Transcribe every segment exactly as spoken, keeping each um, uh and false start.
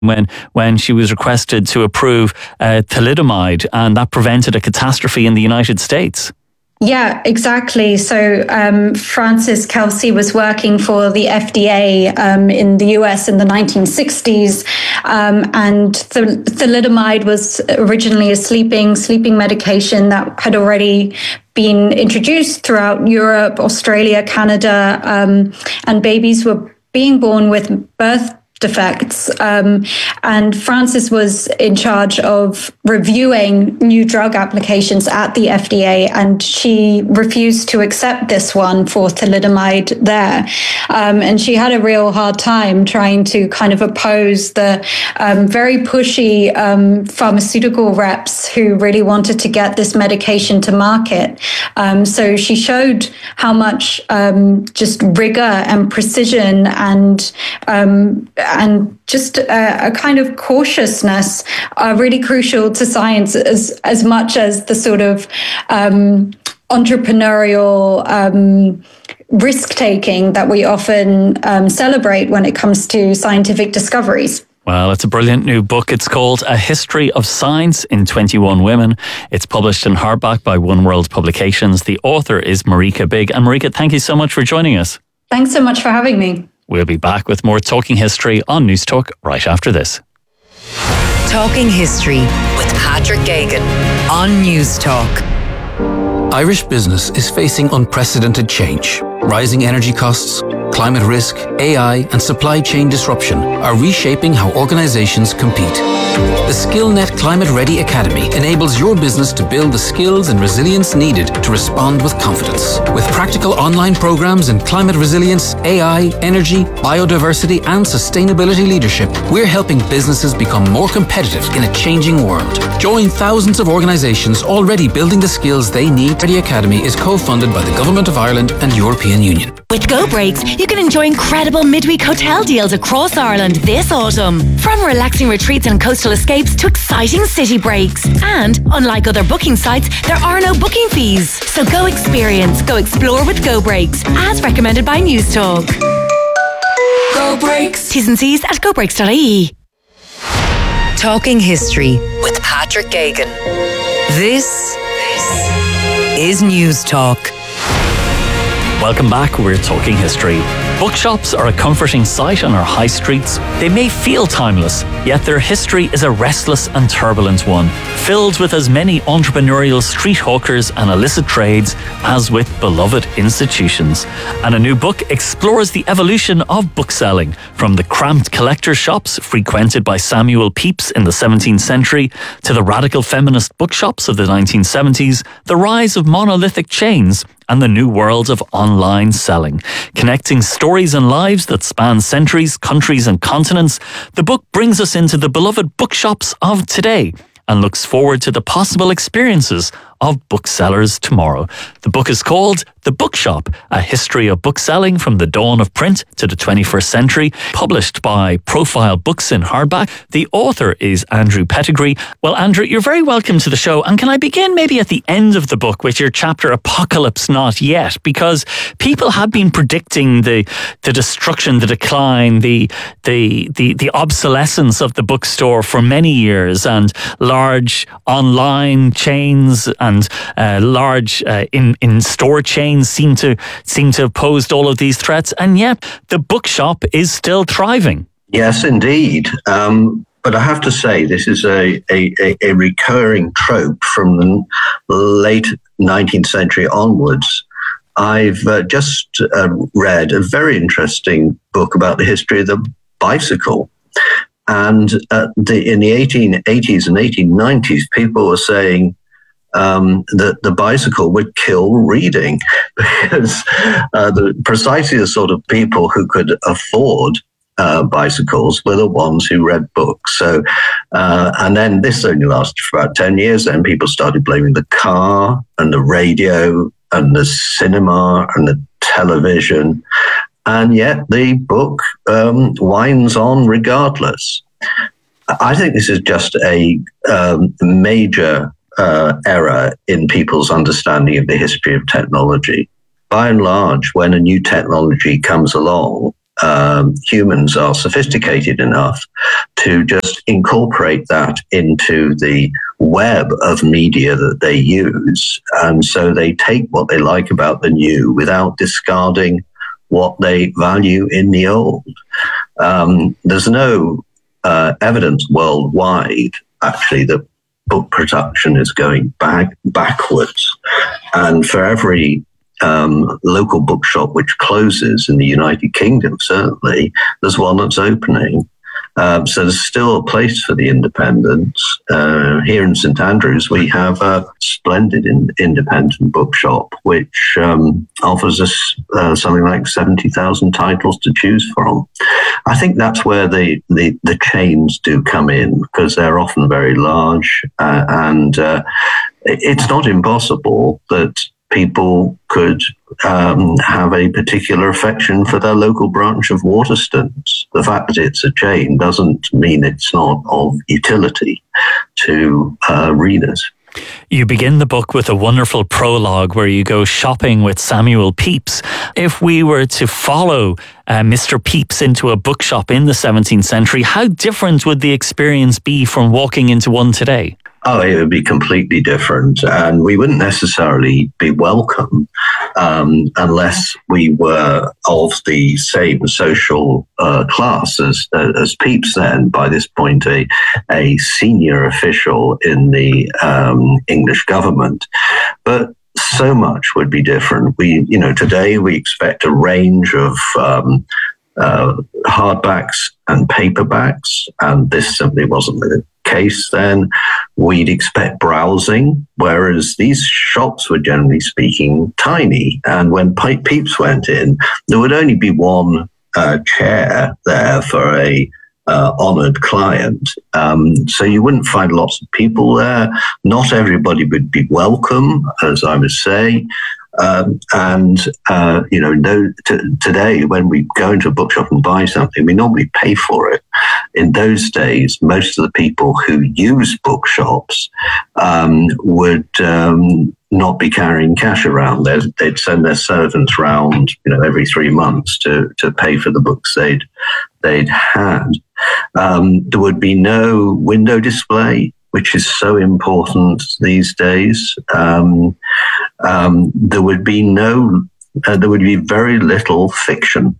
when when she was requested to approve uh, thalidomide, and that prevented a catastrophe in the United States. Yeah, exactly. So um, Frances Kelsey was working for the F D A um, in the U S in the nineteen sixties, um, and th- thalidomide was originally a sleeping sleeping medication that had already been introduced throughout Europe, Australia, Canada, um, and babies were being born with birth defects. Um, and Frances was in charge of reviewing new drug applications at the F D A, and she refused to accept this one for thalidomide there. Um, and she had a real hard time trying to kind of oppose the um, very pushy um, pharmaceutical reps who really wanted to get this medication to market. Um, so she showed how much um, just rigor and precision and um, and just a, a kind of cautiousness are really crucial to science as, as much as the sort of um, entrepreneurial um, risk-taking that we often um, celebrate when it comes to scientific discoveries. Well, it's a brilliant new book. It's called A History of Science in twenty-one Women. It's published in hardback by One World Publications. The author is Marika Bigg. And Marika, thank you so much for joining us. Thanks so much for having me. We'll be back with more Talking History on News Talk right after this. Talking History with Patrick Geoghegan on News Talk. Irish business is facing unprecedented change. Rising energy costs, climate risk, A I, and supply chain disruption are reshaping how organizations compete. The SkillNet Climate Ready Academy enables your business to build the skills and resilience needed to respond with confidence. With practical online programs in climate resilience, A I, energy, biodiversity, and sustainability leadership, we're helping businesses become more competitive in a changing world. Join thousands of organizations already building the skills they need. Ready Academy is co-funded by the Government of Ireland and European Union. With Go Breaks, you can enjoy incredible midweek hotel deals across Ireland this autumn. From relaxing retreats and coastal escapes to exciting city breaks. And, unlike other booking sites, there are no booking fees. So go experience, go explore with Go Breaks, as recommended by News Talk. Go Breaks. T's and C's at go breaks dot I E. Talking History with Patrick Geoghegan. This is News Talk. Welcome back. We're Talking History. Bookshops are a comforting sight on our high streets. They may feel timeless, yet their history is a restless and turbulent one, filled with as many entrepreneurial street hawkers and illicit trades as with beloved institutions. And a new book explores the evolution of bookselling, from the cramped collector shops frequented by Samuel Pepys in the seventeenth century to the radical feminist bookshops of the nineteen seventies, the rise of monolithic chains, and the new world of online selling. Connecting stories and lives that span centuries, countries and continents, the book brings us into the beloved bookshops of today and looks forward to the possible experiences of booksellers tomorrow. The book is called The Bookshop, A History of Bookselling from the Dawn of Print to the twenty-first Century, published by Profile Books in hardback. The author is Andrew Pettigrew. Well, Andrew, you're very welcome to the show. And can I begin maybe at the end of the book with your chapter Apocalypse Not Yet? Because people have been predicting the the destruction, the decline, the the the, the obsolescence of the bookstore for many years, and large online chains and And uh, large uh, in in store chains seem to seem to have posed all of these threats, and yet the bookshop is still thriving. Yes, indeed. Um, but I have to say, this is a a, a recurring trope from the late nineteenth century onwards. I've uh, just uh, read a very interesting book about the history of the bicycle. And uh, the, in the eighteen eighties and eighteen nineties, people were saying Um, that the bicycle would kill reading, because uh, the, precisely the sort of people who could afford uh, bicycles were the ones who read books. So, uh, and then this only lasted for about ten years. Then people started blaming the car and the radio and the cinema and the television. And yet the book um, winds on regardless. I think this is just a um, major Uh, error in people's understanding of the history of technology. By and large, when a new technology comes along, um, humans are sophisticated enough to just incorporate that into the web of media that they use. And so they take what they like about the new without discarding what they value in the old. Um, there's no uh, evidence worldwide, actually, that book production is going back backwards. And for every um, local bookshop which closes in the United Kingdom, certainly, there's one that's opening. Um, so there's still a place for the independents. Uh, here in St Andrews, we have a splendid in, independent bookshop, which um, offers us uh, something like seventy thousand titles to choose from. I think that's where the, the, the chains do come in, because they're often very large, uh, and uh, it's not impossible that people could um, have a particular affection for their local branch of Waterstones. The fact that it's a chain doesn't mean it's not of utility to uh, readers. You begin the book with a wonderful prologue where you go shopping with Samuel Pepys. If we were to follow uh, Mister Pepys into a bookshop in the seventeenth century, how different would the experience be from walking into one today? Oh, it would be completely different, and we wouldn't necessarily be welcome um, unless we were of the same social uh, class as as Pepys. Then, by this point, a a senior official in the um, English government, but so much would be different. We, you know, today we expect a range of um, uh, hardbacks and paperbacks, and this simply wasn't the case then. We'd expect browsing, whereas these shops were generally speaking tiny. And when Pepys went in, there would only be one uh, chair there for a uh, honoured client. Um, so you wouldn't find lots of people there. Not everybody would be welcome, as I would say. Um, and, uh, you know, no, t- today when we go into a bookshop and buy something, we normally pay for it. In those days, most of the people who use bookshops um, would um, not be carrying cash around. They'd, they'd send their servants round, you know, every three months to, to pay for the books they'd, they'd had. Um, there would be no window display, which is so important these days. Um, um, there would be no, uh, there would be very little fiction.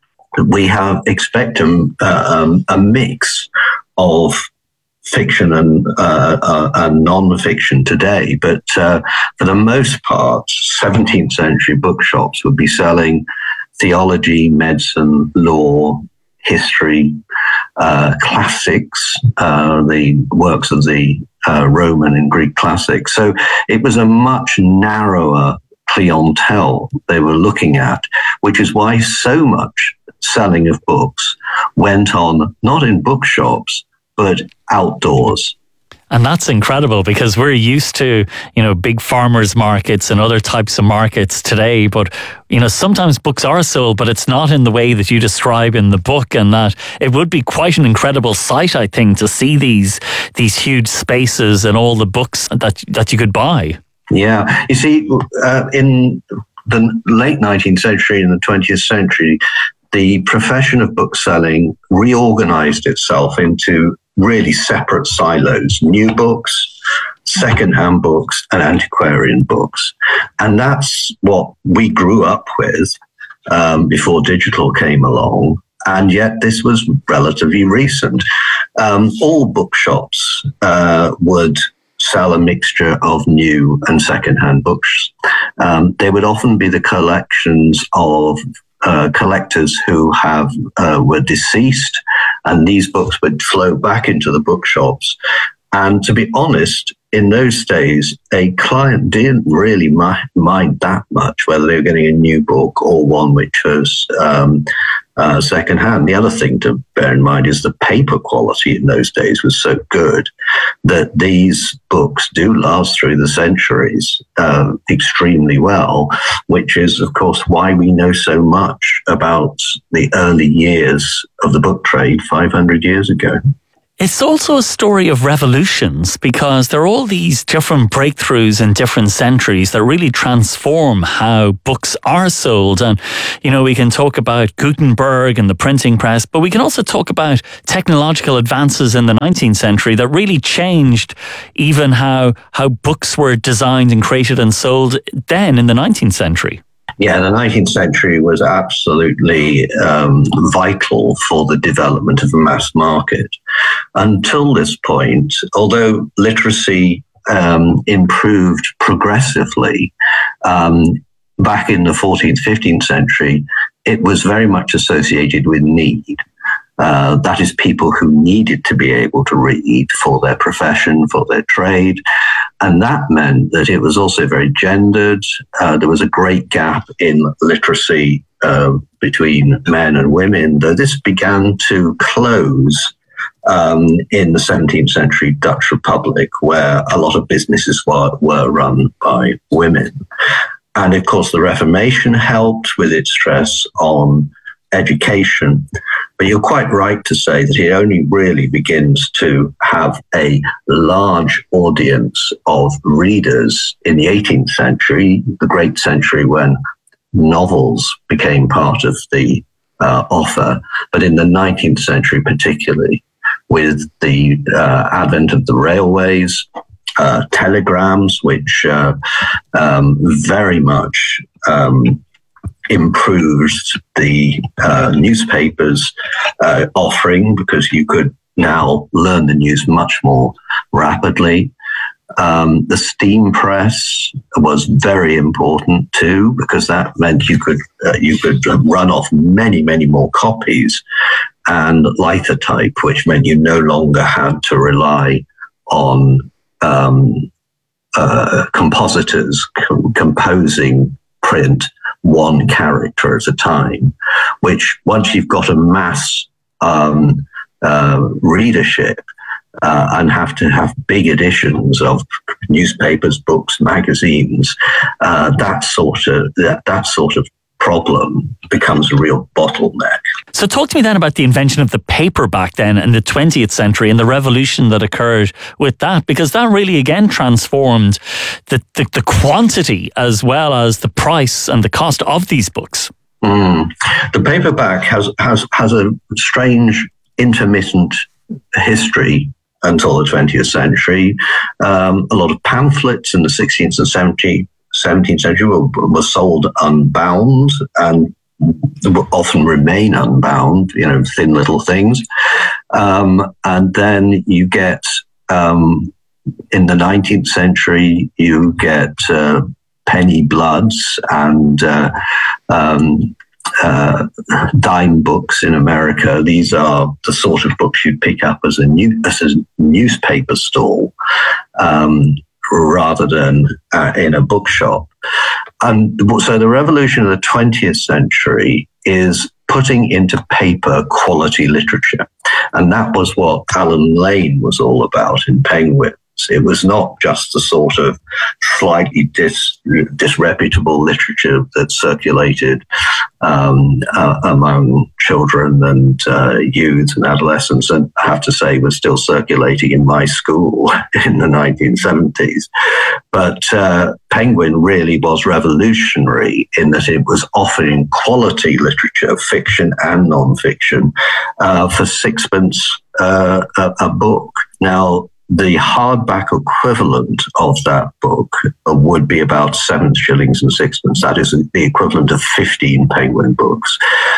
We have expect um, uh, um, a mix of fiction and, uh, uh, and non-fiction today, but uh, for the most part, seventeenth century bookshops would be selling theology, medicine, law, history, uh, classics, uh, the works of the uh, Roman and Greek classics. So it was a much narrower clientele they were looking at, which is why so much selling of books went on not in bookshops, but outdoors. And that's incredible, because we're used to, you know, big farmers markets and other types of markets today. But, you know, sometimes books are sold, but it's not in the way that you describe in the book, and that it would be quite an incredible sight, I think, to see these these huge spaces and all the books that that you could buy. Yeah. You see, uh, in the late nineteenth century and the twentieth century, the profession of bookselling reorganized itself into really separate silos: new books, secondhand books, and antiquarian books. And that's what we grew up with um, before digital came along. And yet this was relatively recent. Um, all bookshops uh, would sell a mixture of new and secondhand books. Um, they would often be the collections of Uh, collectors who have uh, were deceased, and these books would flow back into the bookshops. And to be honest, in those days, a client didn't really mi- mind that much whether they were getting a new book or one which was um, uh, secondhand. The other thing to bear in mind is the paper quality in those days was so good that these books do last through the centuries uh, extremely well, which is, of course, why we know so much about the early years of the book trade five hundred years ago. It's also a story of revolutions because there are all these different breakthroughs in different centuries that really transform how books are sold. And, you know, we can talk about Gutenberg and the printing press, but we can also talk about technological advances in the nineteenth century that really changed even how, how books were designed and created and sold then in the nineteenth century. Yeah, the nineteenth century was absolutely um, vital for the development of the mass market. Until this point, although literacy um, improved progressively, um, back in the fourteenth, fifteenth century, it was very much associated with need. Uh, that is, people who needed to be able to read for their profession, for their trade. And that meant that it was also very gendered. Uh, there was a great gap in literacy uh, between men and women, though this began to close um, in the seventeenth century Dutch Republic, where a lot of businesses were, were run by women. And of course, the Reformation helped with its stress on education. But you're quite right to say that it only really begins to have a large audience of readers in the eighteenth century, the great century when novels became part of the uh, offer. But in the nineteenth century, particularly with the uh, advent of the railways, uh, telegrams, which uh, um, very much um, improved the uh, newspapers' uh, offering, because you could now learn the news much more rapidly. Um, the steam press was very important too, because that meant you could uh, you could run off many, many more copies, and lithotype, which meant you no longer had to rely on um, uh, compositors com- composing print one character at a time, which once you've got a mass um, uh, readership uh, and have to have big editions of newspapers, books, magazines, uh, that sort of that, that sort of problem becomes a real bottleneck. So talk to me then about the invention of the paperback then in the twentieth century and the revolution that occurred with that, because that really again transformed the, the, the quantity as well as the price and the cost of these books. Mm. The paperback has, has, has a strange intermittent history until the twentieth century. Um, a lot of pamphlets in the sixteenth and seventeenth seventeenth century were, were sold unbound and often remain unbound, you know, thin little things. Um, and then you get, um, in the nineteenth century, you get uh, penny bloods and uh, um, uh, dime books in America. These are the sort of books you'd pick up as a, new, as a newspaper stall, um, rather than uh, in a bookshop. And so the revolution of the twentieth century is putting into paper quality literature. And that was what Alan Lane was all about in Penguins. It was not just the sort of slightly dis, disreputable literature that circulated um, uh, among children and uh, youth and adolescents, and I have to say was still circulating in my school in the nineteen seventies. But uh, Penguin really was revolutionary in that it was offering quality literature, fiction and non-fiction, uh, for sixpence uh, a, a book. Now, the hardback equivalent of that book would be about seven shillings and sixpence. That is the equivalent of fifteen Penguin books.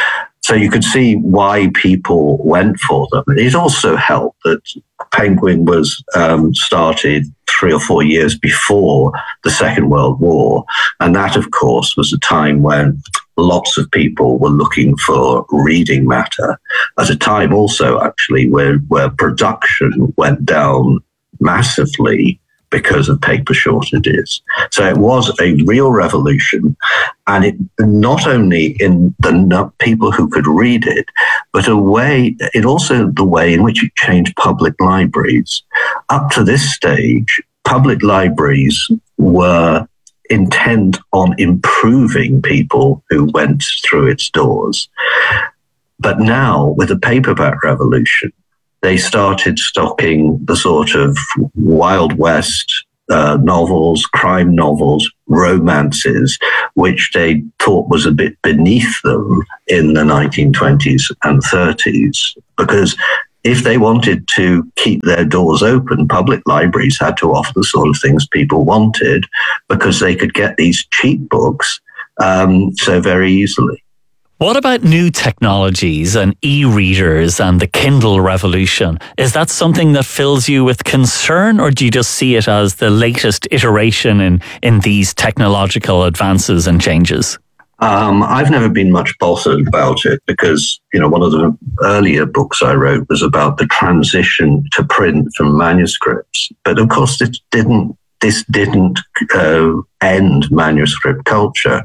So you could see why people went for them. It also helped that Penguin was um, started three or four years before the Second World War. And that, of course, was a time when lots of people were looking for reading matter, at a time also, actually, where, where production went down massively because of paper shortages. So it was a real revolution, and it not only in the people who could read it, but a way, it also the way in which it changed public libraries. Up to this stage, public libraries were intent on improving people who went through its doors. But now, with the paperback revolution, they started stocking the sort of Wild West uh, novels, crime novels, romances, which they thought was a bit beneath them in the nineteen twenties and thirties, because if they wanted to keep their doors open, public libraries had to offer the sort of things people wanted, because they could get these cheap books um, so very easily. What about new technologies and e-readers and the Kindle revolution? Is that something that fills you with concern, or do you just see it as the latest iteration in, in these technological advances and changes? Um, I've never been much bothered about it because, you know, one of the earlier books I wrote was about the transition to print from manuscripts. But of course, this didn't this didn't uh, end manuscript culture.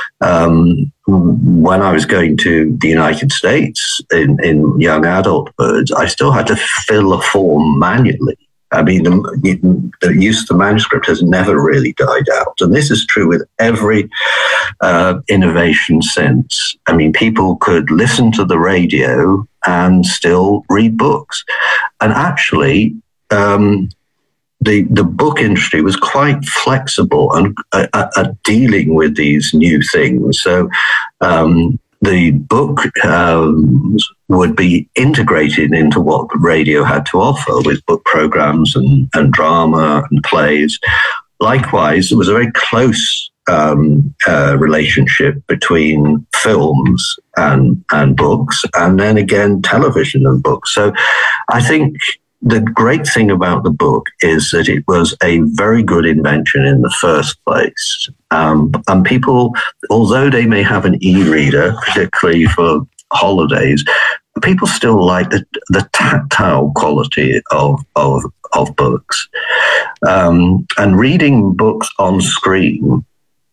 Um, when I was going to the United States in, in young adulthood, I still had to fill a form manually. I mean, the, the use of the manuscript has never really died out. And this is true with every uh, innovation since. I mean, people could listen to the radio and still read books. And actually, um, the, the book industry was quite flexible and uh, uh, dealing with these new things. So um, the book um, would be integrated into what the radio had to offer with book programs and, and drama and plays. Likewise, there was a very close um, uh, relationship between films and, and books, and then again, television and books. So I think the great thing about the book is that it was a very good invention in the first place. Um, and people, although they may have an e-reader, particularly for holidays, people still like the, the tactile quality of, of, of books. Um, and reading books on screen,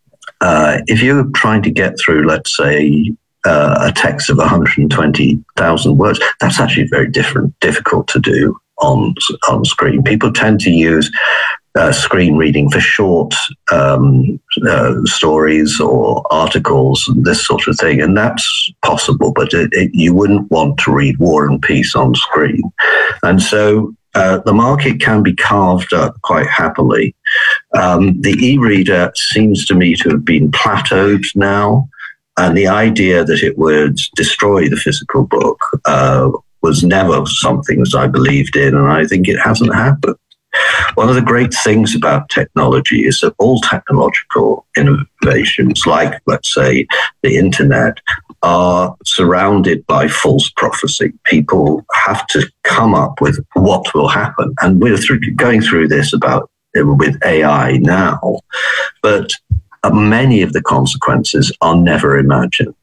uh, if you're trying to get through, let's say, uh, a text of one hundred twenty thousand words, that's actually very different, difficult to do on on screen. People tend to use uh, screen reading for short um, uh, stories or articles, this sort of thing, and that's possible, but it, it, you wouldn't want to read War and Peace on screen. And so uh, the market can be carved up quite happily. Um, the e-reader seems to me to have been plateaued now, and the idea that it would destroy the physical book uh, was never something that I believed in, and I think it hasn't happened. One of the great things about technology is that all technological innovations, like, let's say, the internet, are surrounded by false prophecy. People have to come up with what will happen. And we're through, going through this about with A I now, but many of the consequences are never imagined.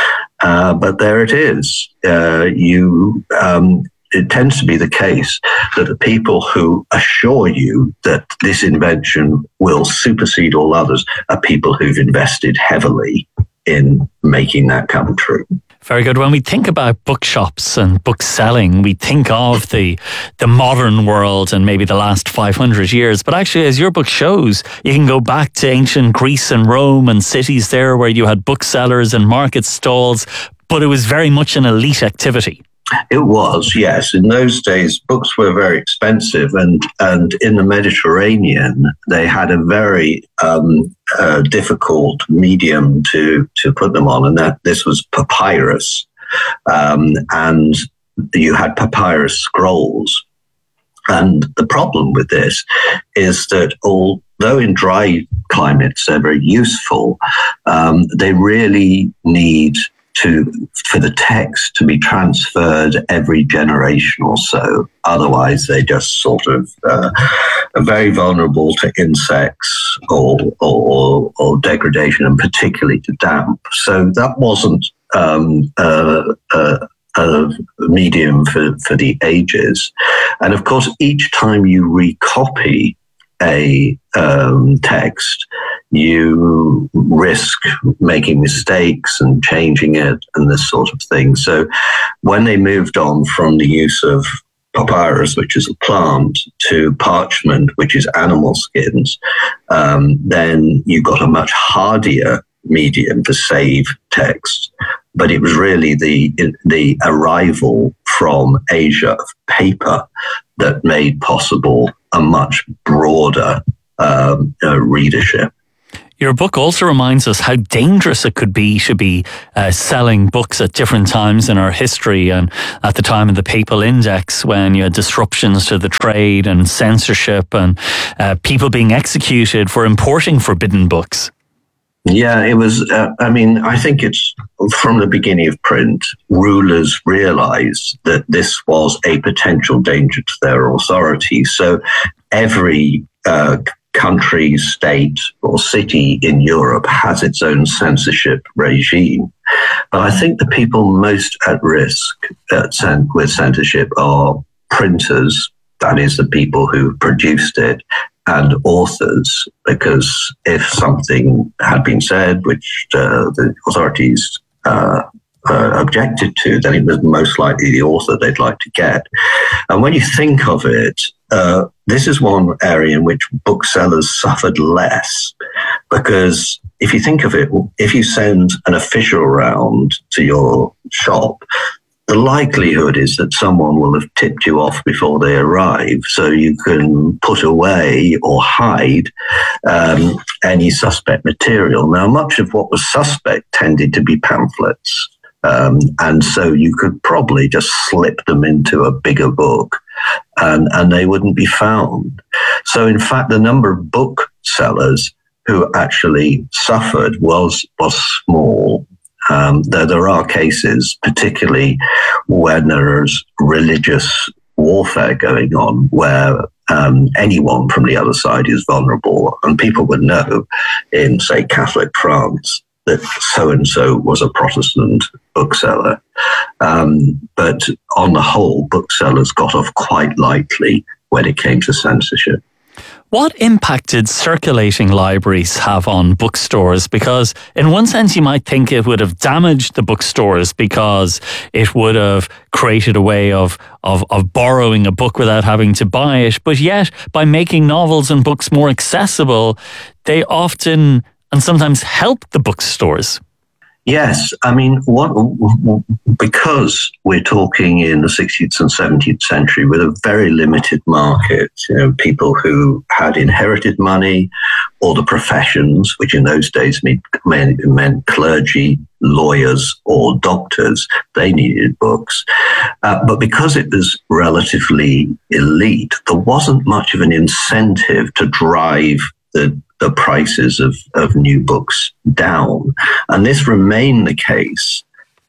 Uh, but there it is. Uh, you, um, it tends to be the case that the people who assure you that this invention will supersede all others are people who've invested heavily in making that come true. Very good. When we think about bookshops and book selling, we think of the the modern world and maybe the last five hundred years. But actually, as your book shows, you can go back to ancient Greece and Rome and cities there where you had booksellers and market stalls, but it was very much an elite activity. It was, yes. In those days, books were very expensive, and, and in the Mediterranean, they had a very um, uh, difficult medium to, to put them on, and that this was papyrus. Um, and you had papyrus scrolls. And the problem with this is that although in dry climates they're very useful, um, they really need to for the text to be transferred every generation or so. Otherwise, they just sort of uh, are very vulnerable to insects or, or, or degradation, and particularly to damp. So that wasn't um, uh, uh, a medium for, for the ages. And of course, each time you recopy a um, text, you risk making mistakes and changing it and this sort of thing. So when they moved on from the use of papyrus, which is a plant, to parchment, which is animal skins, um, then you got a much hardier medium to save text. But it was really the the arrival from Asia of paper that made possible a much broader um, uh, readership. Your book also reminds us how dangerous it could be to be uh, selling books at different times in our history, and at the time of the Papal Index, when you had disruptions to the trade and censorship and uh, people being executed for importing forbidden books. Yeah, it was, uh, I mean, I think it's from the beginning of print, rulers realized that this was a potential danger to their authority. So every uh, country, state, or city in Europe has its own censorship regime. But I think the people most at risk at cen- with censorship are printers, that is, the people who produced it, and authors, because if something had been said which uh, the authorities uh, uh, objected to, then it was most likely the author they'd like to get. And when you think of it, uh, this is one area in which booksellers suffered less, because if you think of it, if you send an official round to your shop, the likelihood is that someone will have tipped you off before they arrive, so you can put away or hide um, any suspect material. Now, much of what was suspect tended to be pamphlets, um, and so you could probably just slip them into a bigger book, and, and they wouldn't be found. So, in fact, the number of booksellers who actually suffered was was small. Um, though there are cases, particularly when there's religious warfare going on, where um, anyone from the other side is vulnerable, and people would know in, say, Catholic France that so-and-so was a Protestant bookseller. Um, but on the whole, booksellers got off quite lightly when it came to censorship. What impact did circulating libraries have on bookstores? Because in one sense you might think it would have damaged the bookstores because it would have created a way of, of, of borrowing a book without having to buy it. But yet, by making novels and books more accessible, they often and sometimes help the bookstores. Yes, I mean, what, because we're talking in the sixteenth and seventeenth century with a very limited market, you know, people who had inherited money, or the professions, which in those days meant, meant clergy, lawyers, or doctors, they needed books. Uh, but because it was relatively elite, there wasn't much of an incentive to drive the the prices of, of new books down. And this remained the case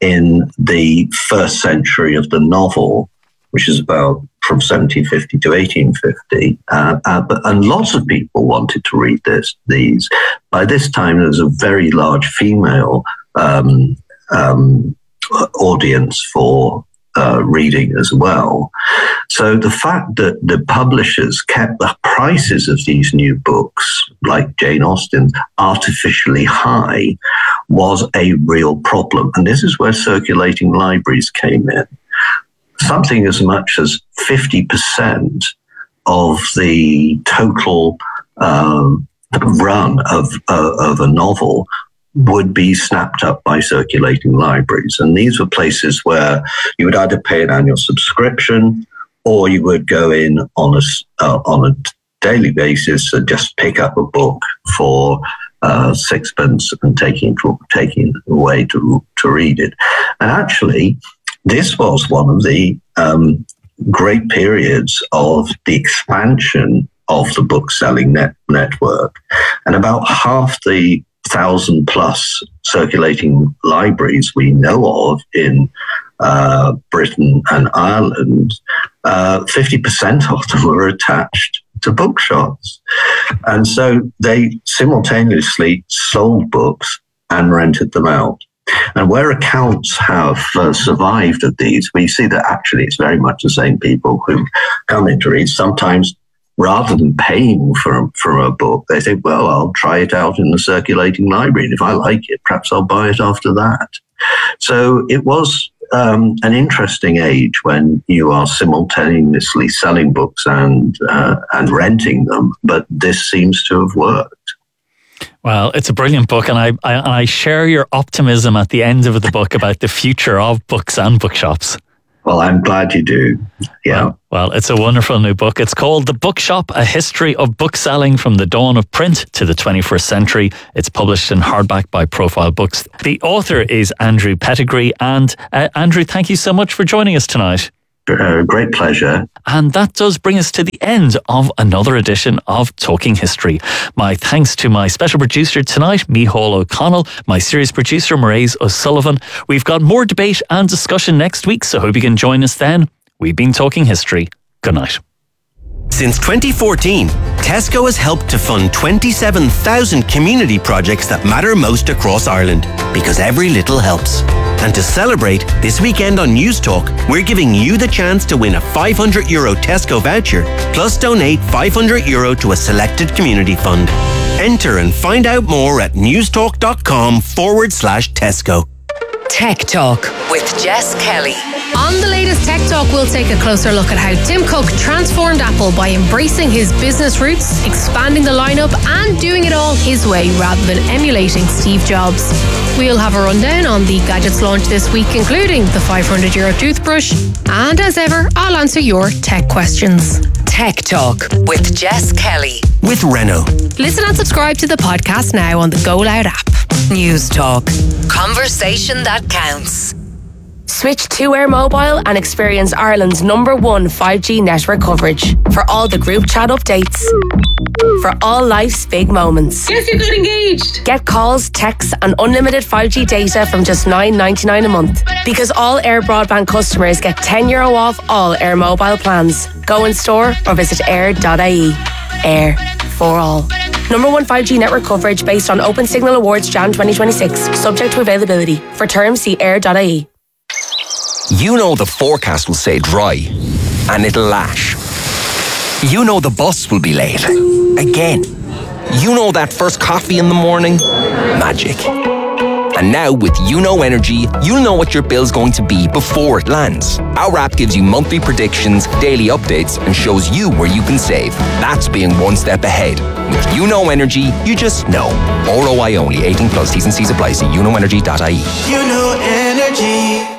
in the first century of the novel, which is about from seventeen fifty to eighteen fifty. Uh, uh, but, and lots of people wanted to read this. These. By this time, there was a very large female um, um, audience for Uh, reading as well. So the fact that the publishers kept the prices of these new books, like Jane Austen's, artificially high was a real problem. And this is where circulating libraries came in. Something as much as fifty percent of the total um, run of, uh, of a novel would be snapped up by circulating libraries. And these were places where you would either pay an annual subscription or you would go in on a, uh, on a daily basis and just pick up a book for uh, sixpence and taking, taking away to, to read it. And actually, this was one of the um, great periods of the expansion of the book-selling net- network. And about half the thousand plus circulating libraries we know of in uh, Britain and Ireland, uh, fifty percent of them were attached to bookshops. And so they simultaneously sold books and rented them out. And where accounts have uh, survived of these, we see that actually it's very much the same people who come in to read. Sometimes rather than paying for, for a book, they think, well, I'll try it out in the circulating library. And if I like it, perhaps I'll buy it after that. So it was um, an interesting age when you are simultaneously selling books and uh, and renting them. But this seems to have worked. Well, it's a brilliant book, and I, I I share your optimism at the end of the book about the future of books and bookshops. Well, I'm glad you do. Yeah. Well, well, it's a wonderful new book. It's called The Bookshop, A History of Bookselling from the Dawn of Print to the twenty-first Century. It's published in hardback by Profile Books. The author is Andrew Pettigrew. And uh, Andrew, thank you so much for joining us tonight. Uh, great pleasure. And that does bring us to the end of another edition of Talking History. My thanks to my special producer tonight, Micheál O'Connell, my series producer, Mairead O'Sullivan. We've got more debate and discussion next week, so hope you can join us then. We've been Talking History. Good night. Since twenty fourteen, Tesco has helped to fund twenty-seven thousand community projects that matter most across Ireland, because every little helps. And to celebrate, this weekend on News Talk, we're giving you the chance to win a five hundred euro Tesco voucher, plus donate five hundred euro to a selected community fund. Enter and find out more at newstalk.com forward slash Tesco. Tech Talk with Jess Kelly. On the latest Tech Talk, we'll take a closer look at how Tim Cook transformed Apple by embracing his business roots, expanding the lineup, and doing it all his way rather than emulating Steve Jobs. We'll have a rundown on the gadgets launched this week, including the five hundred euro toothbrush. And as ever, I'll answer your tech questions. Tech Talk with Jess Kelly. With Renault. Listen and subscribe to the podcast now on the Go Loud app. News Talk. Conversation that counts. Switch to Air Mobile and experience Ireland's number one five G network coverage for all the group chat updates. For all life's big moments. Yes, you got engaged. Get calls, texts and unlimited five G data from just nine ninety-nine a month. Because all Air broadband customers get ten euro off all Air Mobile plans. Go in store or visit air dot I E. Air for all. Number one five G network coverage based on Open Signal Awards January twenty twenty-six. Subject to availability. For terms, see air dot I E. You know the forecast will say dry, and it'll lash. You know the bus will be late. Again. You know that first coffee in the morning? Magic. And now with YouKnow Energy, you'll know what your bill's going to be before it lands. Our app gives you monthly predictions, daily updates, and shows you where you can save. That's being one step ahead. With YouKnow Energy, you just know. R O I only. eighteen plus. T's and C's apply. See you know energy dot I E. YouKnow Energy.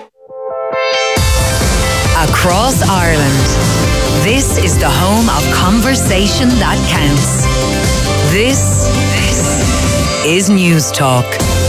Across Ireland, this is the home of conversation that counts. This, this is News Talk.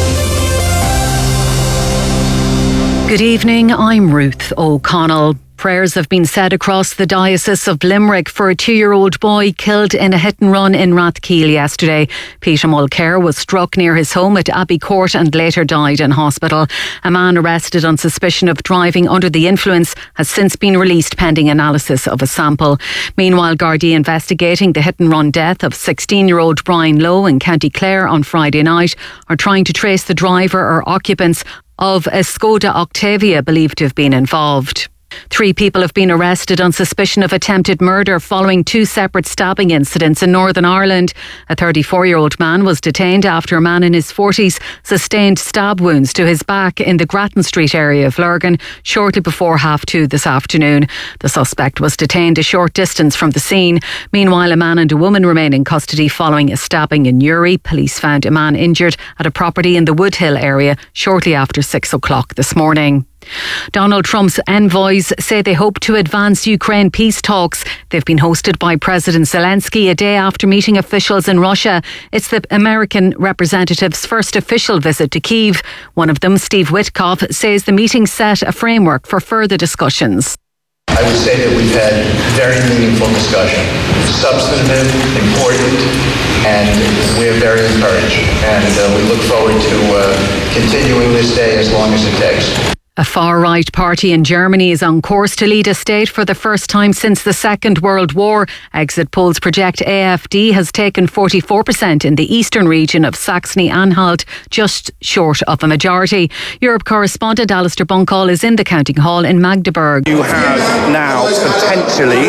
Good evening, I'm Ruth O'Connell. Prayers have been said across the Diocese of Limerick for a two-year-old boy killed in a hit-and-run in Rathkeale yesterday. Peter Mulcair was struck near his home at Abbey Court and later died in hospital. A man arrested on suspicion of driving under the influence has since been released pending analysis of a sample. Meanwhile, Gardaí investigating the hit-and-run death of sixteen-year-old Brian Lowe in County Clare on Friday night are trying to trace the driver or occupants of a Skoda Octavia believed to have been involved. Three people have been arrested on suspicion of attempted murder following two separate stabbing incidents in Northern Ireland. A thirty-four-year-old man was detained after a man in his forties sustained stab wounds to his back in the Grattan Street area of Lurgan shortly before half two this afternoon. The suspect was detained a short distance from the scene. Meanwhile, a man and a woman remain in custody following a stabbing in Newry. Police found a man injured at a property in the Woodhill area shortly after six o'clock this morning. Donald Trump's envoys say they hope to advance Ukraine peace talks. They've been hosted by President Zelensky a day after meeting officials in Russia. It's the American representative's first official visit to Kyiv. One of them, Steve Witkoff, says the meeting set a framework for further discussions. I would say that we've had very meaningful discussion, substantive, important, and we're very encouraged. And uh, we look forward to uh, continuing this day as long as it takes. A far-right party in Germany is on course to lead a state for the first time since the Second World War. Exit polls project A F D has taken forty-four percent in the eastern region of Saxony-Anhalt, just short of a majority. Europe correspondent Alistair Bunkall is in the counting hall in Magdeburg. You have now potentially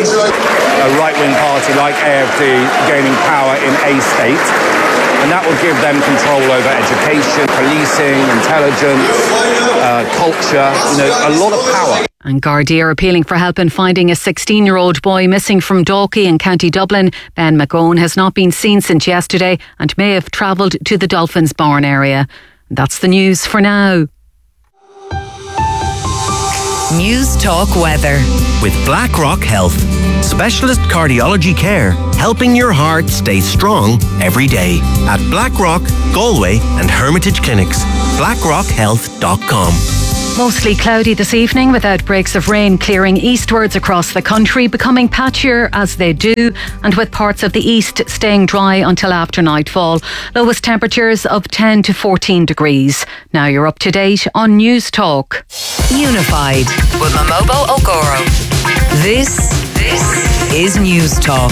a right-wing party like A F D gaining power in a state. And that will give them control over education, policing, intelligence, uh, culture, you know, a lot of power. And Gardaí are appealing for help in finding a sixteen-year-old boy missing from Dalkey in County Dublin. Ben McGowan has not been seen since yesterday and may have travelled to the Dolphins Barn area. That's the news for now. News Talk Weather. With BlackRock Health, specialist cardiology care, helping your heart stay strong every day. At BlackRock, Galway and Hermitage Clinics. blackrock health dot com. Mostly cloudy this evening with outbreaks of rain clearing eastwards across the country, becoming patchier as they do, and with parts of the east staying dry until after nightfall. Lowest temperatures of ten to fourteen degrees. Now you're up to date on News Talk. Unified with Momobo Ogoro. This, this is News Talk.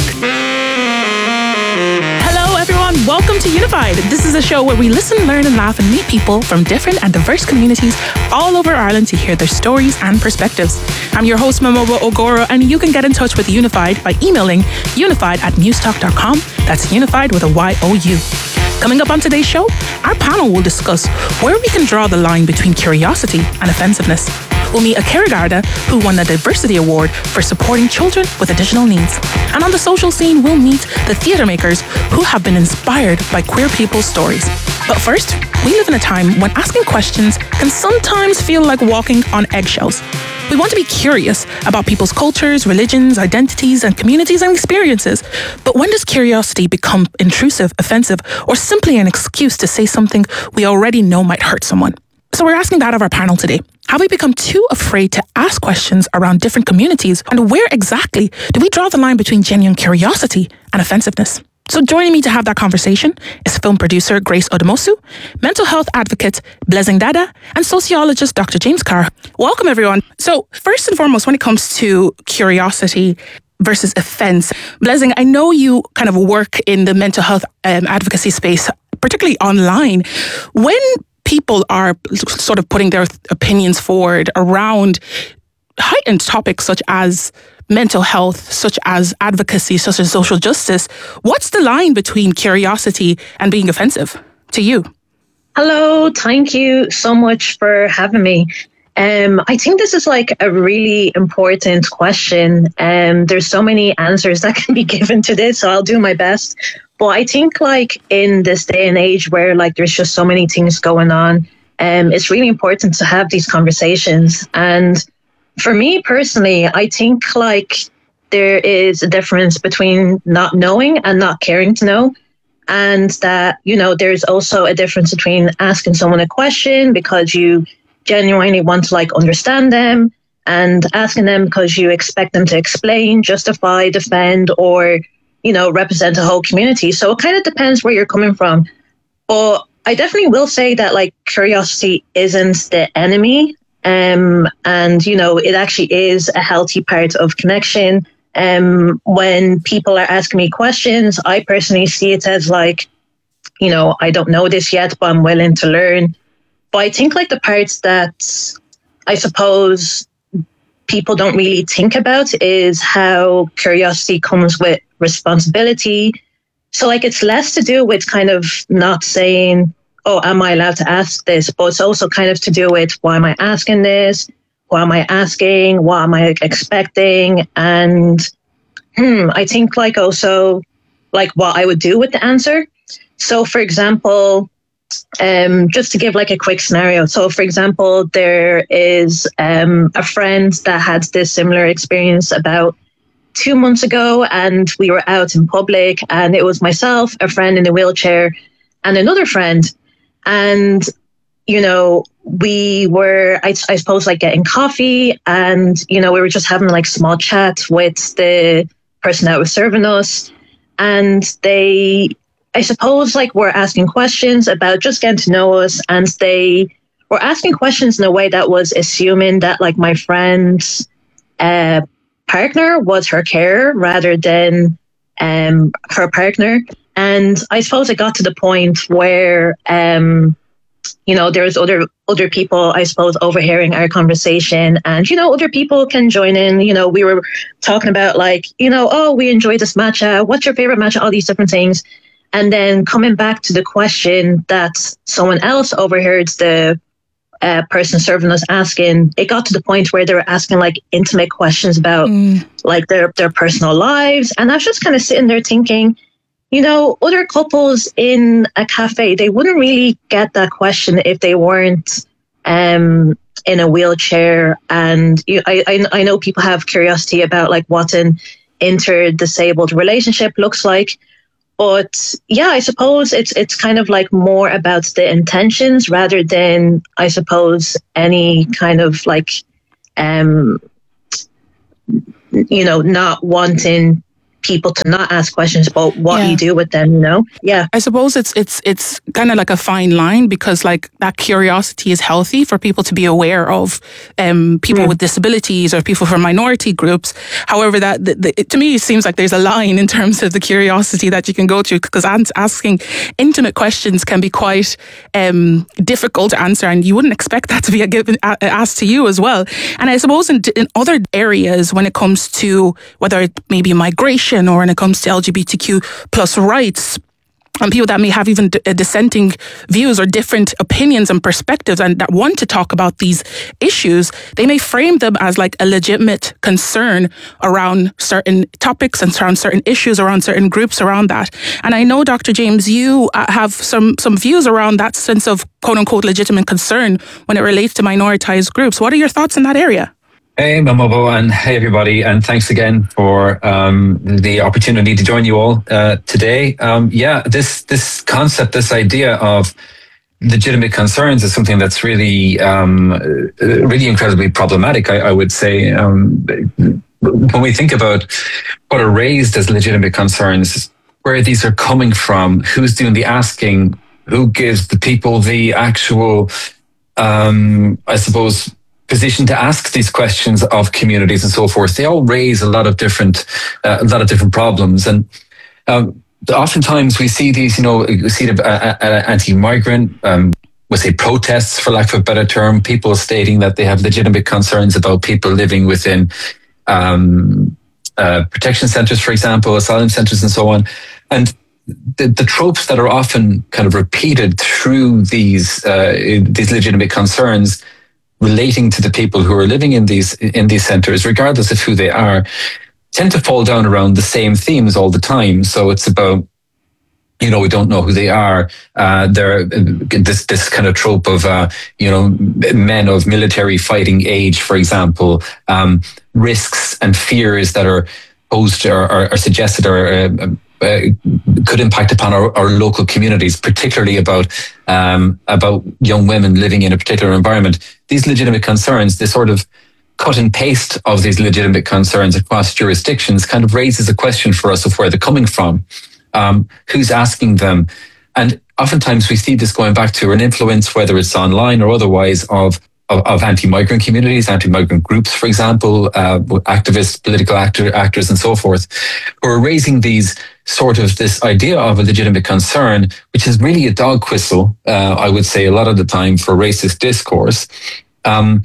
Hello everyone, welcome to Unified. This is a show where we listen, learn and laugh and meet people from different and diverse communities all over Ireland to hear their stories and perspectives. I'm your host Momobo Ogoro, and you can get in touch with Unified by emailing unified at newstalk dot com. That's unified with a Y O U. Coming up on today's show, our panel will discuss where we can draw the line between curiosity and offensiveness. We'll meet a Cara Garda who won the Diversity Award for supporting children with additional needs. And on the social scene, we'll meet the theatre makers who have been inspired by queer people's stories. But first, we live in a time when asking questions can sometimes feel like walking on eggshells. We want to be curious about people's cultures, religions, identities, and communities and experiences. But when does curiosity become intrusive, offensive, or simply an excuse to say something we already know might hurt someone? So we're asking that of our panel today. Have we become too afraid to ask questions around different communities? And where exactly do we draw the line between genuine curiosity and offensiveness? So joining me to have that conversation is film producer Grace Odumosu, mental health advocate Blessing Dada, and sociologist Doctor James Carr. Welcome, everyone. So first and foremost, when it comes to curiosity versus offense, Blessing, I know you kind of work in the mental health um, advocacy space, particularly online. When people are sort of putting their opinions forward around heightened topics such as mental health, such as advocacy, such as social justice, what's the line between curiosity and being offensive to you? Hello, thank you so much for having me. Um, I think this is like a really important question. Um, there's so many answers that can be given to this, so I'll do my best. But I think like in this day and age where like there's just so many things going on, um, it's really important to have these conversations. And for me personally, I think like there is a difference between not knowing and not caring to know. And that, you know, there's also a difference between asking someone a question because you genuinely want to like understand them, and asking them because you expect them to explain, justify, defend, or, you know, represent a whole community. So it kind of depends where you're coming from. But I definitely will say that like curiosity isn't the enemy. Um, and, you know, it actually is a healthy part of connection. Um, when people are asking me questions, I personally see it as like, you know, I don't know this yet, but I'm willing to learn. But I think like the parts that I suppose people don't really think about is how curiosity comes with responsibility. So like it's less to do with kind of not saying, oh, am I allowed to ask this? But it's also kind of to do with why am I asking this? What am I asking? What am I expecting? And hmm, I think like also like what I would do with the answer. So for example, um, just to give like a quick scenario. So for example, there is um, a friend that had this similar experience about two months ago, and we were out in public, and it was myself, a friend in a wheelchair, and another friend. And, you know, we were, I, I suppose, like getting coffee, and, you know, we were just having like small chat with the person that was serving us. And they, I suppose, like were asking questions about just getting to know us. And they were asking questions in a way that was assuming that like my friend's uh, partner was her carer rather than um, her partner. And I suppose it got to the point where, um, you know, there's other other people, I suppose, overhearing our conversation, and, you know, other people can join in. You know, we were talking about like, you know, oh, we enjoyed this matcha. What's your favorite matcha? All these different things. And then coming back to the question that someone else overheard the uh, person serving us asking, it got to the point where they were asking like intimate questions about mm. like their, their personal lives. And I was just kind of sitting there thinking, you know, other couples in a cafe, they wouldn't really get that question if they weren't, um, in a wheelchair, and you, I, I I know people have curiosity about like what an inter-disabled relationship looks like. But yeah, I suppose it's it's kind of like more about the intentions rather than, I suppose, any kind of like, um, you know, not wanting people to not ask questions about what yeah. you do with them, you know? Yeah. I suppose it's it's it's kind of like a fine line, because like that curiosity is healthy for people to be aware of um, people mm. with disabilities or people from minority groups. However, that the, the, it, to me, it seems like there's a line in terms of the curiosity that you can go to, because asking intimate questions can be quite um, difficult to answer, and you wouldn't expect that to be a given, a, asked to you as well. And I suppose in, in other areas, when it comes to whether it may be migration, or when it comes to L G B T Q plus rights, and people that may have even d- dissenting views or different opinions and perspectives and that want to talk about these issues, they may frame them as like a legitimate concern around certain topics and around certain issues, around certain groups around that. And I know, Doctor James, you uh, have some, some views around that sense of quote unquote legitimate concern when it relates to minoritized groups. What are your thoughts in that area? Hey, Mamobo, and hey, everybody, and thanks again for um, the opportunity to join you all uh, today. Um, yeah, this this concept, this idea of legitimate concerns is something that's really, um, really incredibly problematic, I, I would say. Um, when we think about what are raised as legitimate concerns, where these are coming from, who's doing the asking, who gives the people the actual, um, I suppose, position to ask these questions of communities and so forth, they all raise a lot of different, uh, a lot of different problems. And um, oftentimes we see these, you know, we see the uh, uh, anti-migrant, um, we say protests, for lack of a better term, people stating that they have legitimate concerns about people living within um, uh, protection centers, for example, asylum centers and so on. And the, the tropes that are often kind of repeated through these uh, these legitimate concerns relating to the people who are living in these in these centres, regardless of who they are, tend to fall down around the same themes all the time. So it's about, you know, we don't know who they are. Uh, they're this this kind of trope of, uh, you know, men of military fighting age, for example, um, risks and fears that are posed or are, are suggested or uh, uh, could impact upon our, our local communities, particularly about um, about young women living in a particular environment. These legitimate concerns, this sort of cut and paste of these legitimate concerns across jurisdictions kind of raises a question for us of where they're coming from, um, who's asking them. And oftentimes we see this going back to an influence, whether it's online or otherwise, of of, of anti-migrant communities, anti-migrant groups, for example, uh, activists, political actor, actors and so forth, who are raising these sort of this idea of a legitimate concern, which is really a dog whistle, uh, I would say a lot of the time, for racist discourse, um,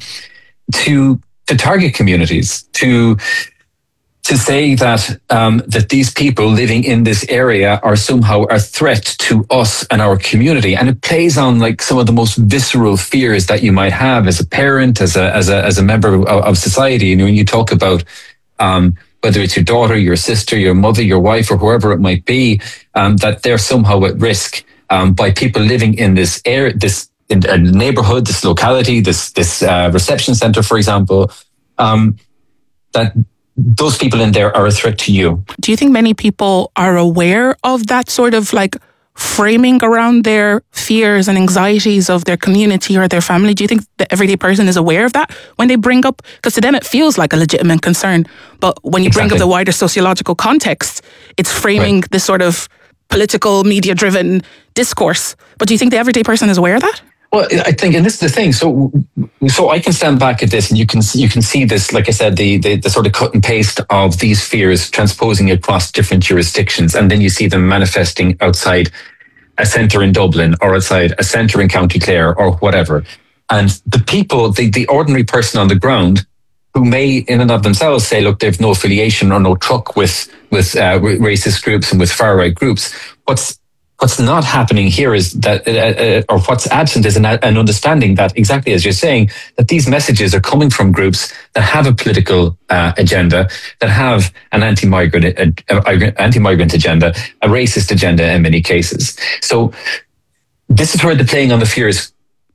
to to target communities, to to say that um, that these people living in this area are somehow a threat to us and our community, and it plays on like some of the most visceral fears that you might have as a parent, as a as a as a member of, of society. You know, when you talk about um, whether it's your daughter, your sister, your mother, your wife, or whoever it might be, um, that they're somehow at risk um, by people living in this area, this in a neighborhood, this locality, this this uh, reception center, for example, um, that those people in there are a threat to you. Do you think many people are aware of that sort of like framing around their fears and anxieties of their community or their family? Do you think the everyday person is aware of that when they bring up, because to them it feels like a legitimate concern, but when you exactly. bring up the wider sociological context, it's framing right. this sort of political, media-driven discourse. But do you think the everyday person is aware of that? Well, I think, and this is the thing. So, so I can stand back at this, and you can you can see this. Like I said, the, the the sort of cut and paste of these fears transposing across different jurisdictions, and then you see them manifesting outside a centre in Dublin or outside a centre in County Clare or whatever. And the people, the the ordinary person on the ground, who may in and of themselves say, look, they've no affiliation or no truck with with uh, racist groups and with far right groups. What's What's not happening here is that, uh, uh, or what's absent is an, an understanding that, exactly as you're saying, that these messages are coming from groups that have a political uh, agenda, that have an anti-migrant, uh, anti-migrant agenda, a racist agenda in many cases. So this is where the playing on the fears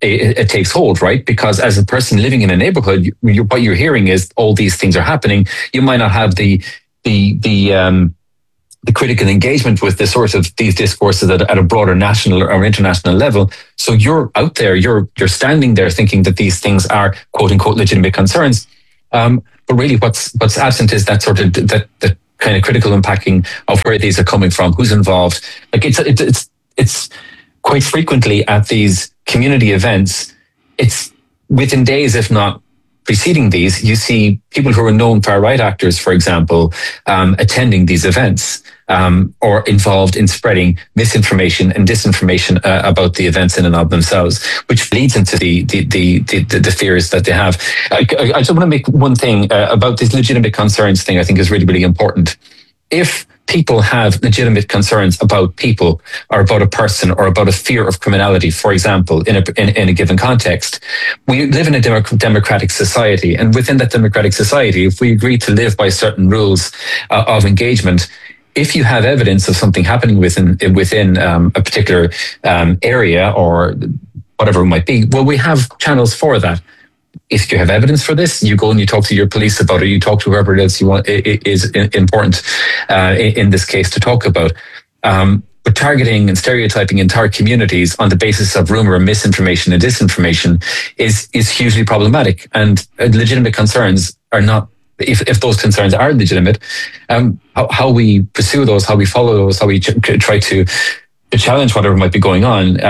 it, it takes hold, right? Because as a person living in a neighborhood, you, you, what you're hearing is all these things are happening. You might not have the the the um, the critical engagement with the sort of these discourses at, at a broader national or international level. So you're out there, you're you're standing there thinking that these things are quote unquote legitimate concerns. Um, but really, what's what's absent is that sort of that that kind of critical unpacking of where these are coming from, who's involved. Like it's it's it's it's quite frequently at these community events, it's within days, if not preceding these, you see people who are known far right actors, for example, um, attending these events um, or involved in spreading misinformation and disinformation uh, about the events in and of themselves, which leads into the the the the, the fears that they have. I, I, I just want to make one thing uh, about this legitimate concerns thing. I think is really really important. If people have legitimate concerns about people or about a person or about a fear of criminality, for example, in a, in, in a given context, we live in a democ- democratic society. And within that democratic society, if we agree to live by certain rules uh, of engagement, if you have evidence of something happening within within um, a particular um, area or whatever it might be, well, we have channels for that. If you have evidence for this, you go and you talk to your police about it. You talk to whoever it is you want. It is important uh, in this case to talk about. Um, but targeting and stereotyping entire communities on the basis of rumor, misinformation, and disinformation is is hugely problematic. And legitimate concerns are not. If if those concerns are legitimate, um, how, how we pursue those, how we follow those, how we ch- try to, to challenge whatever might be going on.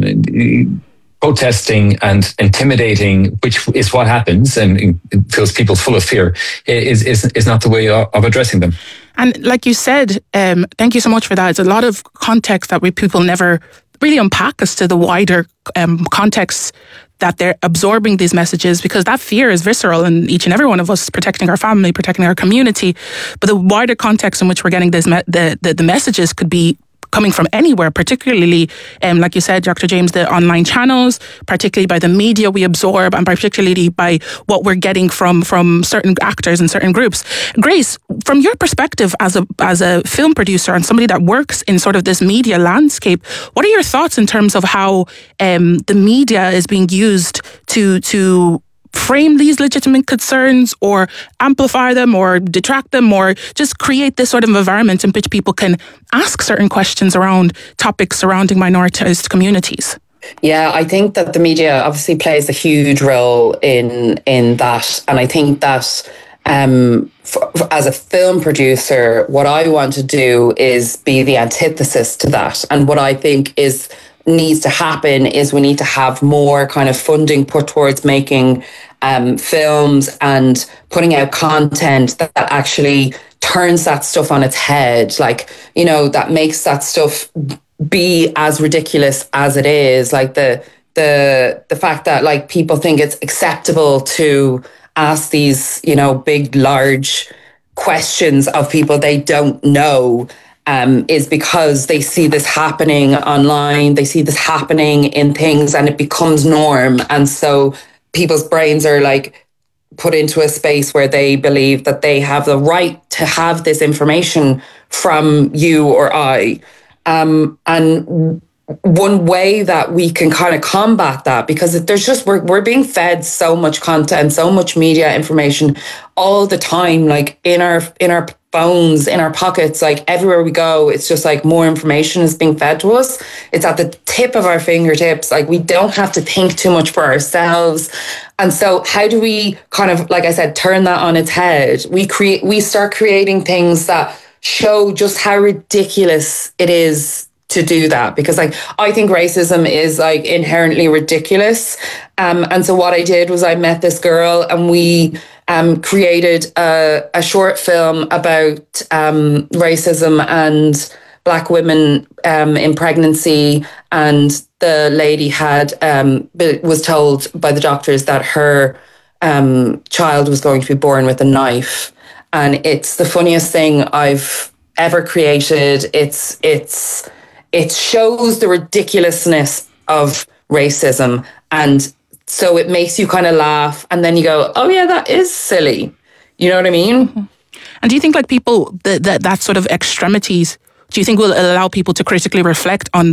Um, protesting and intimidating, which is what happens and fills people full of fear, is is is not the way of addressing them. And like you said, um, thank you so much for that. It's a lot of context that we people never really unpack as to the wider um, context that they're absorbing these messages, because that fear is visceral in each and every one of us, protecting our family, protecting our community. But the wider context in which we're getting this me- the, the the messages could be coming from anywhere, particularly, um, like you said, Doctor James, the online channels, particularly by the media we absorb, and particularly by what we're getting from from certain actors and certain groups. Grace, from your perspective as a as a film producer and somebody that works in sort of this media landscape, what are your thoughts in terms of how um, the media is being used to to frame these legitimate concerns or amplify them or detract them or just create this sort of environment in which people can ask certain questions around topics surrounding minoritized communities? Yeah, I think that the media obviously plays a huge role in in that. And I think that um, for, for, as a film producer, what I want to do is be the antithesis to that. And what I think is needs to happen is we need to have more kind of funding put towards making um, films and putting out content that, that actually turns that stuff on its head. Like, you know, that makes that stuff be as ridiculous as it is. Like the the the fact that like people think it's acceptable to ask these, you know, big, large questions of people they don't know. Um, is because they see this happening online, they see this happening in things, and it becomes norm. And so people's brains are like put into a space where they believe that they have the right to have this information from you or I. Um, and one way that we can kind of combat that, because there's just, we're, we're being fed so much content, so much media information all the time, like in our, in our phones, in our pockets, like everywhere we go, it's just like more information is being fed to us. It's at the tip of our fingertips. Like we don't have to think too much for ourselves. And so how do we kind of, like I said, turn that on its head? We create, we start creating things that show just how ridiculous it is to do that, because like I think racism is like inherently ridiculous. Um, and so what I did was I met this girl and we um, created a, a short film about um, racism and Black women um, in pregnancy. And the lady had um, was told by the doctors that her um, child was going to be born with a knife. And it's the funniest thing I've ever created. It's it's It shows the ridiculousness of racism. And so it makes you kind of laugh. And then you go, oh, yeah, that is silly. You know what I mean? Mm-hmm. And do you think like people, that, that, that sort of extremities, do you think will allow people to critically reflect on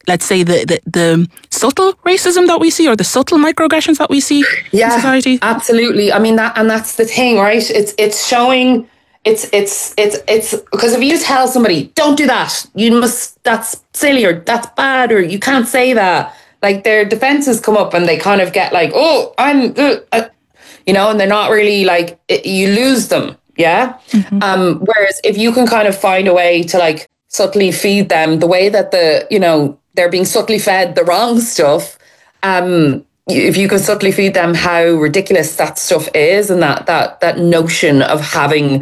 let's say, the, the, the subtle racism that we see, or the subtle microaggressions that we see yeah, in society? Absolutely. I mean, that, and that's the thing, right? It's it's showing, it's it's it's it's because if you tell somebody, don't do that, you must, that's silly, or that's bad, or you can't say that, like their defenses come up and they kind of get like, oh, I'm, uh, uh, you know, and they're not really like, it, you lose them. Yeah. Mm-hmm. Um, whereas if you can kind of find a way to like subtly feed them the way that the, you know, they're being subtly fed the wrong stuff. Um, if you can subtly feed them how ridiculous that stuff is, and that, that, that notion of having,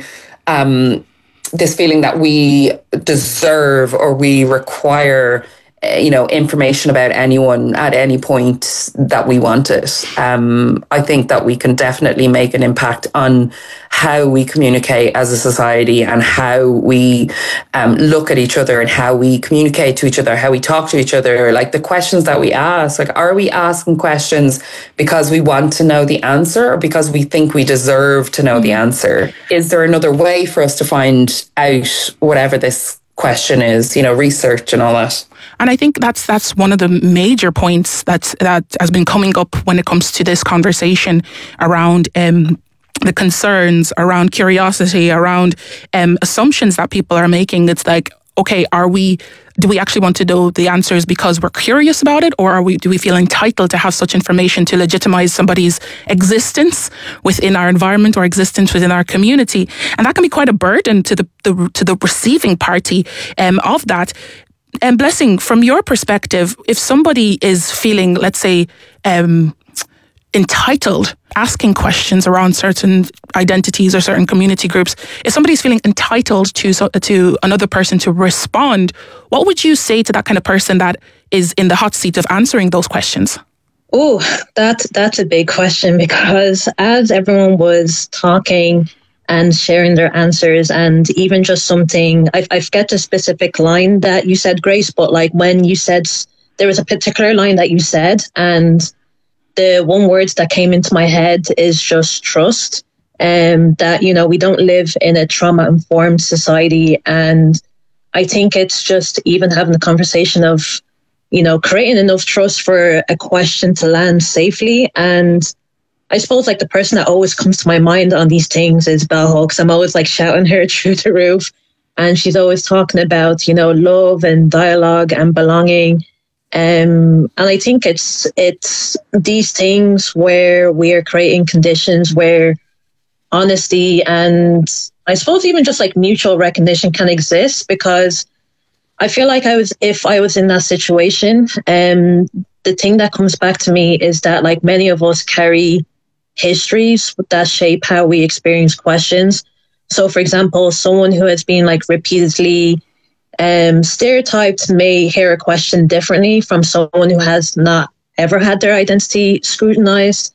um, this feeling that we deserve or we require, you know, information about anyone at any point that we want it. Um, I think that we can definitely make an impact on how we communicate as a society, and how we um, look at each other, and how we communicate to each other, how we talk to each other, like the questions that we ask. Like, are we asking questions because we want to know the answer, or because we think we deserve to know the answer? Is there another way for us to find out whatever this question is, you know, research and all that? And I think that's that's one of the major points that's that has been coming up when it comes to this conversation around um, the concerns, around curiosity, around um, assumptions that people are making. It's like, okay, are we, do we actually want to know the answers because we're curious about it, or are we, do we feel entitled to have such information to legitimize somebody's existence within our environment or existence within our community? And that can be quite a burden to the, the to the receiving party um, of that. And Blessing, from your perspective, if somebody is feeling, let's say, um, entitled, asking questions around certain identities or certain community groups, if somebody's feeling entitled to to another person to respond, what would you say to that kind of person that is in the hot seat of answering those questions? Oh, that's that's a big question, because as everyone was talking and sharing their answers, and even just something, I, I forget the specific line that you said, Grace, but like when you said, there was a particular line that you said, and the one word that came into my head is just trust. Um, that, you know, we don't live in a trauma-informed society. And I think it's just even having the conversation of, you know, creating enough trust for a question to land safely. And I suppose like the person that always comes to my mind on these things is Bell Hooks. I'm always like shouting her through the roof. And she's always talking about, you know, love and dialogue and belonging. Um, and I think it's it's these things where we are creating conditions where honesty and I suppose even just like mutual recognition can exist, because I feel like I was, if I was in that situation, um, the thing that comes back to me is that like many of us carry histories that shape how we experience questions. So, for example, someone who has been like repeatedly um, stereotyped may hear a question differently from someone who has not ever had their identity scrutinized.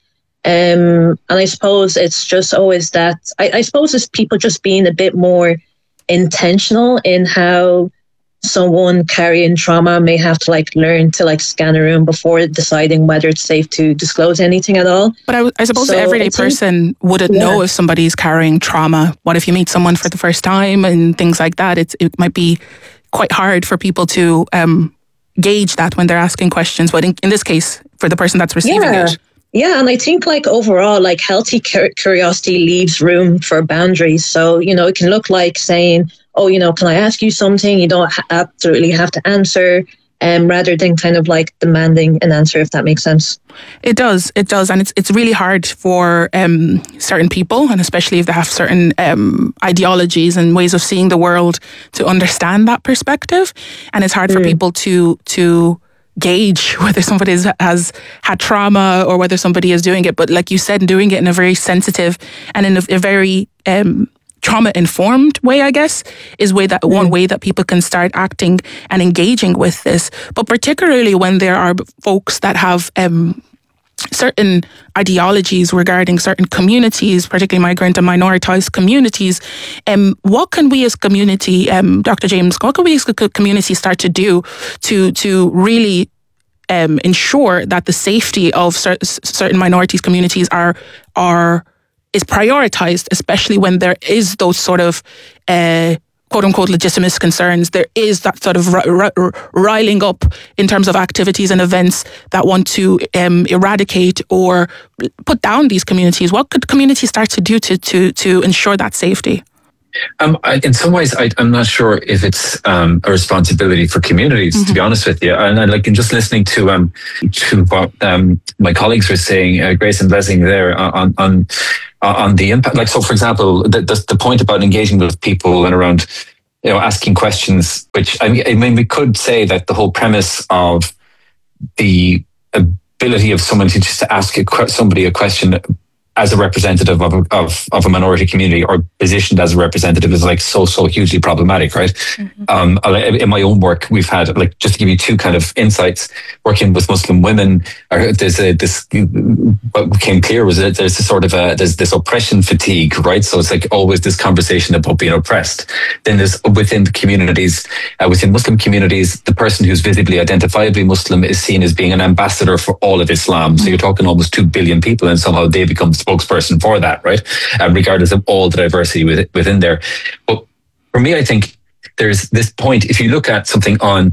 Um, and I suppose it's just always that, I, I suppose it's people just being a bit more intentional in how someone carrying trauma may have to like learn to like scan a room before deciding whether it's safe to disclose anything at all. But I, I suppose so the everyday person wouldn't yeah. know if somebody's carrying trauma. What if you meet someone for the first time and things like that? It's, it might be quite hard for people to um, gauge that when they're asking questions. But in, in this case, for the person that's receiving yeah. it. Yeah, and I think like overall, like healthy curiosity leaves room for boundaries. So, you know, it can look like saying, oh, you know, can I ask you something? You don't ha- absolutely have to answer, um, rather than kind of like demanding an answer, if that makes sense. It does, it does. And it's it's really hard for um, certain people, and especially if they have certain um, ideologies and ways of seeing the world, to understand that perspective. And it's hard mm. for people to to... gauge whether somebody has had trauma or whether somebody is doing it. But like you said, doing it in a very sensitive and in a, a very um, trauma-informed way, I guess, is way that mm. one way that people can start acting and engaging with this. But particularly when there are folks that have um, certain ideologies regarding certain communities, particularly migrant and minoritized communities, um, what can we as community, um, Doctor James, what can we as a community start to do to to really um, ensure that the safety of cer- certain minorities communities are are is prioritized, especially when there is those sort of uh, quote unquote legitimate concerns, there is that sort of r- r- riling up in terms of activities and events that want to um, eradicate or put down these communities. What could communities start to do to to to ensure that safety? Um, I, in some ways, I, I'm not sure if it's um, a responsibility for communities, mm-hmm. to be honest with you. And I like in just listening to um to what um, my colleagues were saying, uh, Grace and Blessing there on on on the impact. Like, so for example, the, the the point about engaging with people and around, you know, asking questions. Which I mean, I mean, we could say that the whole premise of the ability of someone to just ask a, somebody a question as a representative of a, of, of a minority community or positioned as a representative is like so, so hugely problematic, right? Mm-hmm. Um, in my own work, we've had, like, just to give you two kind of insights, working with Muslim women, there's a, this, what became clear was that there's a sort of a, there's this oppression fatigue, right? So it's like always this conversation about being oppressed. Then there's within the communities, uh, within Muslim communities, the person who's visibly identifiably Muslim is seen as being an ambassador for all of Islam. Mm-hmm. So you're talking almost two billion people and somehow they become spokesperson for that, right? Um, regardless of all the diversity with, within there. But for me, I think there's this point. If you look at something on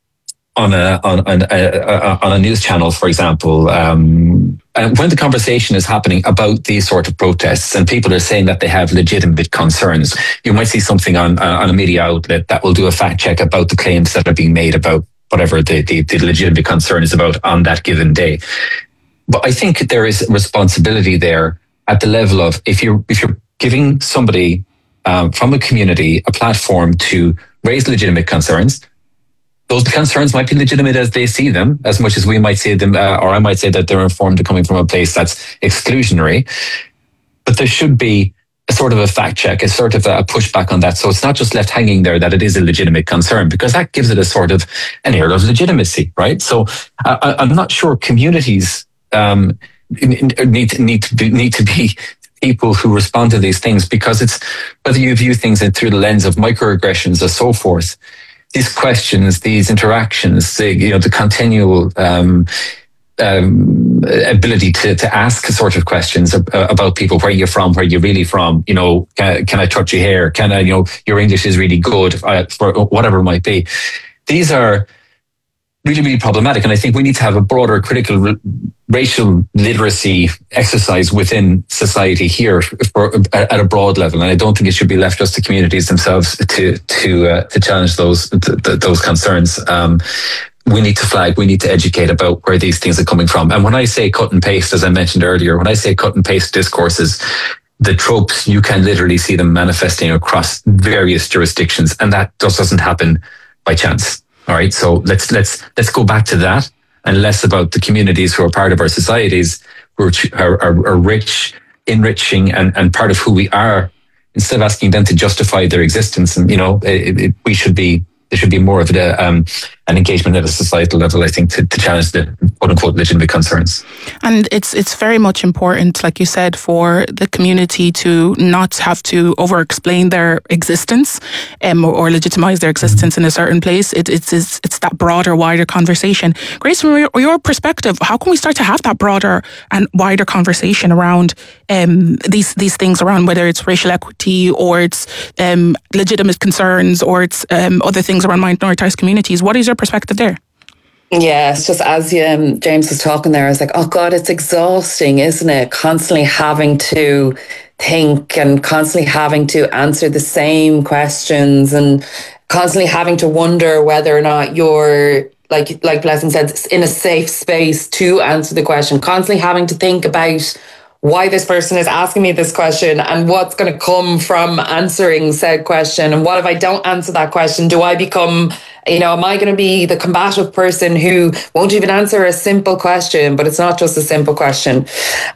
on a on, on, a, on a news channel, for example, um, and when the conversation is happening about these sort of protests, and people are saying that they have legitimate concerns, you might see something on uh, on a media outlet that will do a fact check about the claims that are being made about whatever the, the, the legitimate concern is about on that given day. But I think there is a responsibility there at the level of if you're if you're giving somebody um, from a community a platform to raise legitimate concerns, those concerns might be legitimate as they see them, as much as we might say them, uh, or I might say that they're informed coming from a place that's exclusionary. But there should be a sort of a fact check, a sort of a pushback on that. So it's not just left hanging there that it is a legitimate concern, because that gives it a sort of an air of legitimacy, right? So uh, I'm not sure communities Um, need to, need to be, need to be people who respond to these things, because it's whether you view things in, through the lens of microaggressions or so forth. These questions, these interactions, the, you know, the continual um, um, ability to to ask sort of questions about people. Where you're from? Where you're really from? You know, can, can I touch your hair? Can I? You know, your English is really good. Uh, for whatever it might be. These are really, really problematic. And I think we need to have a broader critical r- racial literacy exercise within society here for, at a broad level. And I don't think it should be left just to communities themselves to to uh, to challenge those th- th- those concerns. Um, we need to flag, we need to educate about where these things are coming from. And when I say cut and paste, as I mentioned earlier, when I say cut and paste discourses, the tropes, you can literally see them manifesting across various jurisdictions. And that just doesn't happen by chance. All right, so let's let's let's go back to that, and less about the communities who are part of our societies, who are, are, are rich, enriching, and, and part of who we are. Instead of asking them to justify their existence, and you know, it, it, we should be there should be more of a, um, an engagement at a societal level, I think, to, to challenge the quote unquote legitimate concerns. And it's it's very much important, like you said, for the community to not have to over explain their existence um, or, or legitimize their existence mm-hmm. in a certain place. It, it's, it's it's that broader, wider conversation. Grace, from your, your perspective, how can we start to have that broader and wider conversation around um, these these things, around whether it's racial equity or it's um, legitimate concerns or it's um, other things around minoritized communities? What is your perspective there? Yeah, it's just as um, James was talking there, I was like, oh God, it's exhausting, isn't it? Constantly having to think and constantly having to answer the same questions and constantly having to wonder whether or not you're, like like Blessing said, in a safe space to answer the question, constantly having to think about why this person is asking me this question and what's going to come from answering said question. And what if I don't answer that question? Do I become, you know, am I going to be the combative person who won't even answer a simple question? But it's not just a simple question.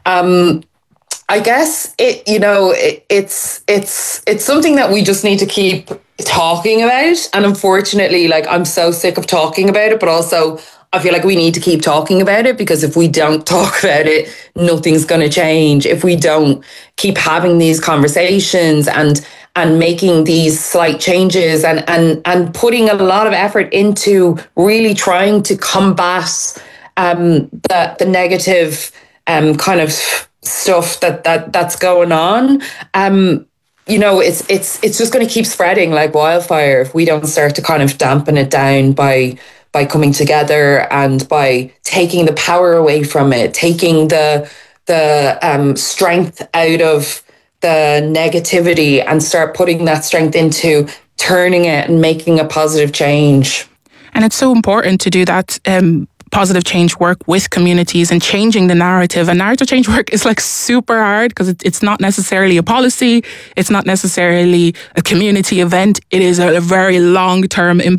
Um, I guess it, you know, it, it's it's it's something that we just need to keep talking about. And unfortunately, like, I'm so sick of talking about it, but also I feel like we need to keep talking about it, because if we don't talk about it, nothing's going to change. If we don't keep having these conversations and and making these slight changes and and and putting a lot of effort into really trying to combat um, the the negative um, kind of stuff that that that's going on. Um, you know, it's it's it's just going to keep spreading like wildfire if we don't start to kind of dampen it down by by coming together and by taking the power away from it, taking the the um, strength out of the negativity and start putting that strength into turning it and making a positive change. And it's so important to do that um, positive change work with communities and changing the narrative. And narrative change work is like super hard because it, it's not necessarily a policy. It's not necessarily a community event. It is a, a very long-term impact.